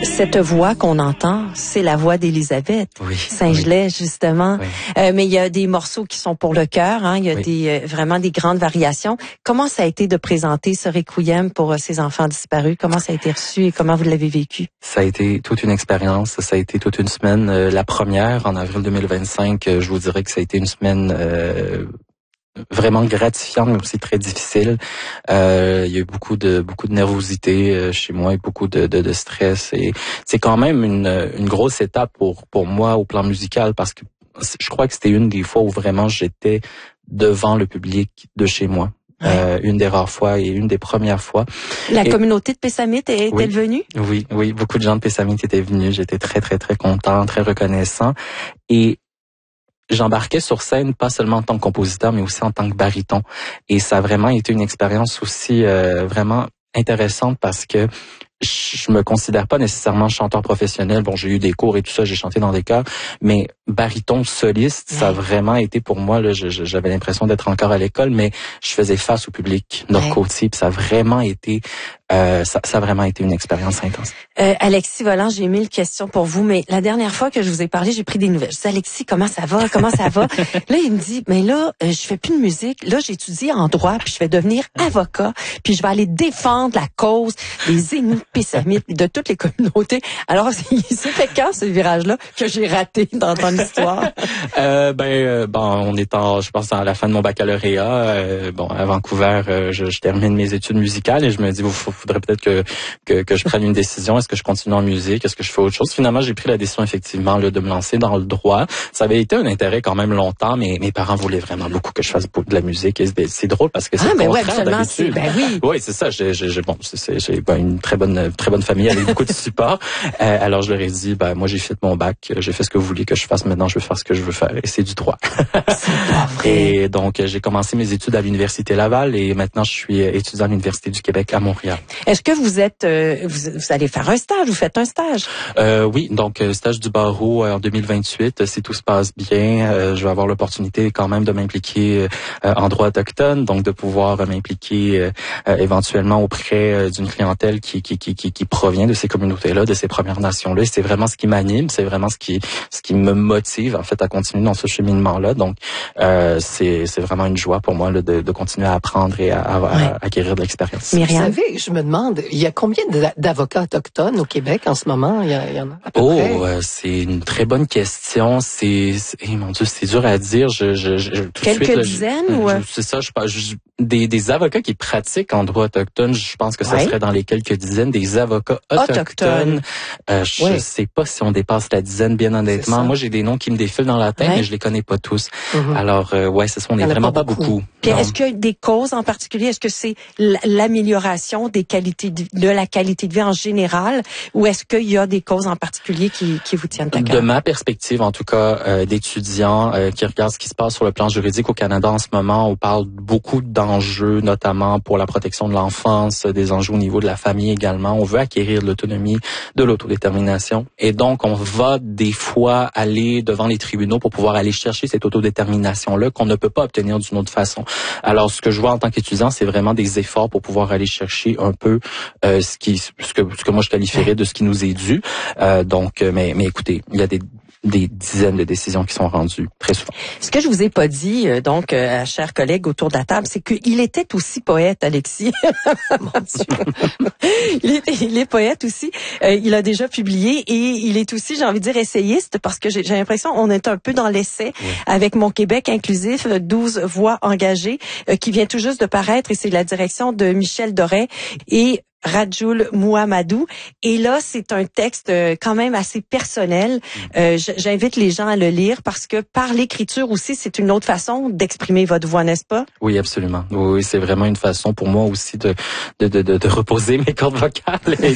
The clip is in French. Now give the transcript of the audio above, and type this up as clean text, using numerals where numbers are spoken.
Cette voix qu'on entend, c'est la voix d'Élisabeth Saint-Gelais, justement. Oui. Mais il y a des morceaux qui sont pour le cœur. Hein. Il y a vraiment des grandes variations. Comment ça a été de présenter ce requiem pour ces enfants disparus? Comment ça a été reçu et comment vous l'avez vécu? Ça a été toute une expérience. Ça a été toute une semaine. La première, en avril 2025, je vous dirais que ça a été une semaine vraiment gratifiante, mais aussi très difficile. Il y a eu beaucoup de nervosité chez moi et beaucoup de stress. Et c'est quand même une grosse étape pour moi au plan musical, parce que je crois que c'était une des fois où vraiment j'étais devant le public de chez moi. Une des rares fois et une des premières fois. La communauté de Pessamit est-elle venue? Oui, beaucoup de gens de Pessamit étaient venus. J'étais très, très, très content, très reconnaissant. Et j'embarquais sur scène pas seulement en tant que compositeur, mais aussi en tant que baryton. Et ça a vraiment été une expérience aussi vraiment intéressante, parce que je me considère pas nécessairement chanteur professionnel. Bon, j'ai eu des cours et tout ça, j'ai chanté dans des chœurs, mais baryton soliste, ça a vraiment été pour moi, là, j'avais l'impression d'être encore à l'école, mais je faisais face au public nord-côtier, puis ça a vraiment été ça a vraiment été une expérience intense. Alexis Volant, j'ai 1000 questions pour vous, mais la dernière fois que je vous ai parlé, j'ai pris des nouvelles. Je dis, Alexis, comment ça va? Là, il me dit, mais là, je fais plus de musique. Là, j'étudie en droit, puis je vais devenir avocat, puis je vais aller défendre la cause des Inuits, Pessamites, de toutes les communautés. Alors, c'était quand ce virage-là que j'ai raté dans ton histoire? On est je pense, à la fin de mon baccalauréat. À Vancouver, je termine mes études musicales et je me dis, faudrait peut-être que je prenne une décision. Est-ce que je continue en musique? Est-ce que je fais autre chose? Finalement, j'ai pris la décision, effectivement, là, de me lancer dans le droit. Ça avait été un intérêt quand même longtemps, mais mes parents voulaient vraiment beaucoup que je fasse de la musique. Et c'est drôle parce que c'est le contraire d'habitude. Oui, c'est ça. J'ai une très bonne famille avec beaucoup de support. Alors, je leur ai dit, moi, j'ai fait mon bac. J'ai fait ce que vous vouliez que je fasse. Maintenant, je vais faire ce que je veux faire. Et c'est du droit. C'est pas vrai. Et donc, j'ai commencé mes études à l'Université Laval et maintenant, je suis étudiant à l'Université du Québec à Montréal. Est-ce que vous êtes, vous allez faire un stage? Vous faites un stage? Oui, donc stage du barreau en 2028. Si tout se passe bien, je vais avoir l'opportunité quand même de m'impliquer en droit autochtone, donc de pouvoir m'impliquer éventuellement auprès d'une clientèle qui provient de ces communautés-là, de ces Premières Nations-là. Et c'est vraiment ce qui m'anime, c'est vraiment ce qui me motive en fait à continuer dans ce cheminement-là. Donc c'est vraiment une joie pour moi là, de continuer à apprendre et à acquérir de l'expérience. Myriam? Vous savez, je me demande, il y a combien d'avocats autochtones au Québec en ce moment? Il y en a à peu près? C'est une très bonne question. Mon Dieu, c'est dur à dire. Quelques dizaines ou? C'est ça, des avocats qui pratiquent en droit autochtone, je pense que ça serait dans les quelques dizaines. Des avocats autochtones. Je sais pas si on dépasse la dizaine, bien honnêtement. Moi, j'ai des noms qui me défilent dans la tête, mais je les connais pas tous. Alors, c'est ça, on est vraiment pas beaucoup. Puis est-ce qu'il y a des causes en particulier? Est-ce que c'est l'amélioration de la qualité de vie en général, ou est-ce qu'il y a des causes en particulier qui vous tiennent à cœur? De ma perspective, en tout cas, d'étudiants qui regardent ce qui se passe sur le plan juridique au Canada en ce moment, on parle beaucoup d'enjeux, notamment pour la protection de l'enfance, des enjeux au niveau de la famille également. On veut acquérir de l'autonomie, de l'autodétermination. Et donc, on va des fois aller devant les tribunaux pour pouvoir aller chercher cette autodétermination-là qu'on ne peut pas obtenir d'une autre façon. Alors, ce que je vois en tant qu'étudiant, c'est vraiment des efforts pour pouvoir aller chercher un peu ce que moi je qualifierais de ce qui nous est dû. Mais écoutez, il y a des dizaines de décisions qui sont rendues très souvent. Ce que je vous ai pas dit, chers collègues autour de la table, c'est qu'il était aussi poète, Alexis. Mon Dieu. Il est poète aussi. Il a déjà publié et il est aussi, j'ai envie de dire, essayiste, parce que j'ai l'impression on est un peu dans l'essai avec Mon Québec inclusif, 12 voix engagées, qui vient tout juste de paraître, et c'est la direction de Michel Doré et Rajul Muhamadou. Et là, c'est un texte quand même assez personnel. J'invite les gens à le lire parce que par l'écriture aussi, c'est une autre façon d'exprimer votre voix, n'est-ce pas? Oui, absolument. Oui, c'est vraiment une façon pour moi aussi de reposer mes cordes vocales